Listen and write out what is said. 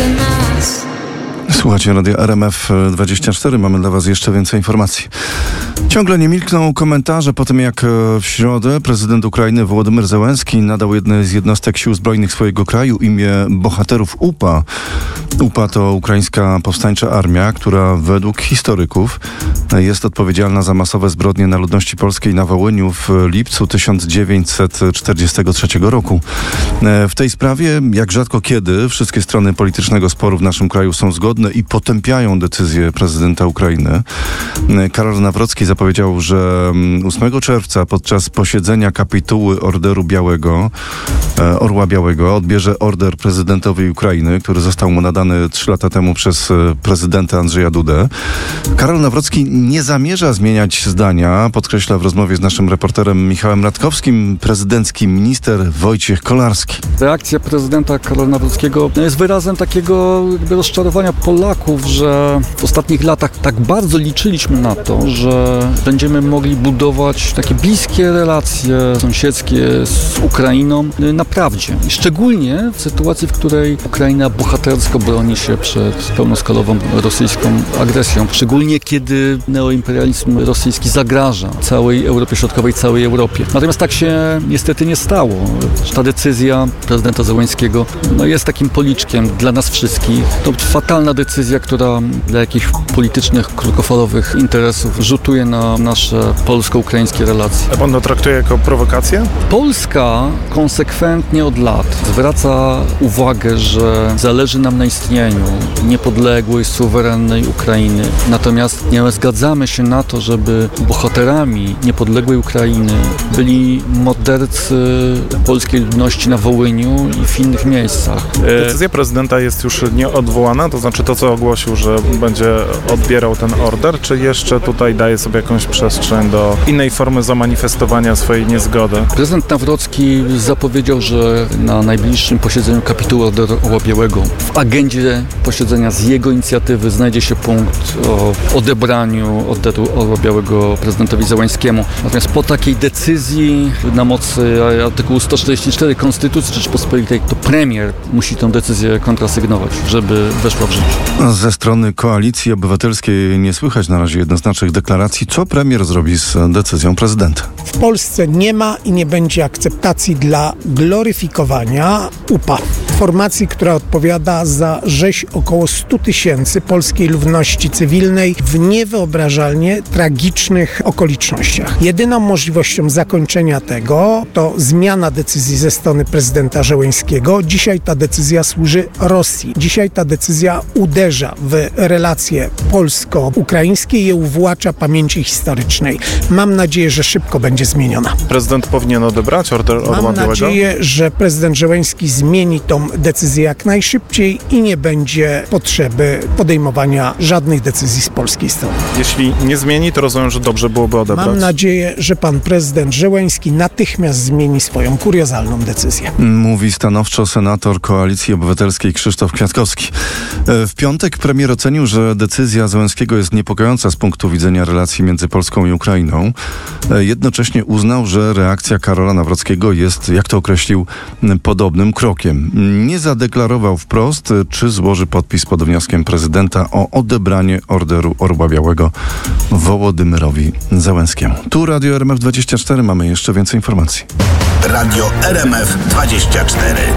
Słuchajcie, Radio RMF24. Mamy dla Was jeszcze więcej informacji. Ciągle nie milkną komentarze po tym, jak w środę prezydent Ukrainy Wołodymyr Zełenski nadał jednej z jednostek sił zbrojnych swojego kraju imię bohaterów UPA. UPA to ukraińska powstańcza armia, która według historyków jest odpowiedzialna za masowe zbrodnie na ludności polskiej na Wołyniu w lipcu 1943 roku. W tej sprawie, jak rzadko kiedy, wszystkie strony politycznego sporu w naszym kraju są zgodne i potępiają decyzję prezydenta Ukrainy. Karol Nawrocki zapowiedział, że 8 czerwca podczas posiedzenia kapituły Orła Białego odbierze order prezydentowi Ukrainy, który został mu nadany 3 lata temu przez prezydenta Andrzeja Dudę. Karol Nawrocki nie zamierza zmieniać zdania, podkreśla w rozmowie z naszym reporterem Michałem Radkowskim prezydencki minister Wojciech Kolarski. Reakcja prezydenta Karola Nawrockiego jest wyrazem takiego rozczarowania Polaków, że w ostatnich latach tak bardzo liczyliśmy na to, że będziemy mogli budować takie bliskie relacje sąsiedzkie z Ukrainą na prawdzie. I szczególnie w sytuacji, w której Ukraina bohatersko broni się przed pełnoskalową rosyjską agresją. Szczególnie kiedy neoimperializm rosyjski zagraża całej Europie Środkowej, całej Europie. Natomiast tak się niestety nie stało. Ta decyzja prezydenta Zełenskiego jest takim policzkiem dla nas wszystkich. To fatalna decyzja, która dla jakichś politycznych, krótkofalowych interesów rzutuje na nasze polsko-ukraińskie relacje. A pan to traktuje jako prowokację? Polska konsekwentnie od lat zwraca uwagę, że zależy nam na istnieniu niepodległej, suwerennej Ukrainy. Natomiast nie zgadzamy się na to, żeby bohaterami niepodległej Ukrainy byli mordercy polskiej ludności na Wołyniu i w innych miejscach. Decyzja prezydenta jest już nieodwołana? To znaczy to, co ogłosił, że będzie odbierał ten order, czy jeszcze tutaj daje sobie jakąś przestrzeń do innej formy zamanifestowania swojej niezgody? Prezydent Nawrocki zapowiedział, że na najbliższym posiedzeniu kapituły Orderu Orła Białego w agendzie posiedzenia z jego inicjatywy znajdzie się punkt o odebraniu Orderu Orła Białego prezydentowi Zełenskiemu. Natomiast po takiej decyzji na mocy artykułu 144 Konstytucji Rzeczypospolitej to premier musi tę decyzję kontrasygnować, żeby weszła w życie. Ze strony Koalicji Obywatelskiej nie słychać na razie jednoznacznych deklaracji. Co premier zrobi z decyzją prezydenta? W Polsce nie ma i nie będzie akceptacji dla gloryfikowania UPA. Formacji, która odpowiada za rzeź około 100 000 polskiej ludności cywilnej w niewyobrażalnie tragicznych okolicznościach. Jedyną możliwością zakończenia tego to zmiana decyzji ze strony prezydenta Zełenskiego. Dzisiaj ta decyzja służy Rosji. Dzisiaj ta decyzja uderza w relacje polsko-ukraińskie i je uwłacza pamięci historycznej. Mam nadzieję, że szybko będzie zmieniona. Prezydent powinien odebrać order Orła Białego? Mam nadzieję, że prezydent Zełenski zmieni tą decyzję jak najszybciej i nie będzie potrzeby podejmowania żadnych decyzji z polskiej strony. Jeśli nie zmieni, to rozumiem, że dobrze byłoby odebrać. Mam nadzieję, że pan prezydent Zełenski natychmiast zmieni swoją kuriozalną decyzję. Mówi stanowczo senator Koalicji Obywatelskiej Krzysztof Kwiatkowski. W piątek premier ocenił, że decyzja Zełenskiego jest niepokojąca z punktu widzenia relacji między Polską i Ukrainą. Jednocześnie uznał, że reakcja Karola Nawrockiego jest, jak to określił, podobnym krokiem. Nie zadeklarował wprost, czy złoży podpis pod wnioskiem prezydenta o odebranie orderu Orła Białego Wołodymyrowi Zełenskiemu. Tu Radio RMF24, mamy jeszcze więcej informacji. Radio RMF24.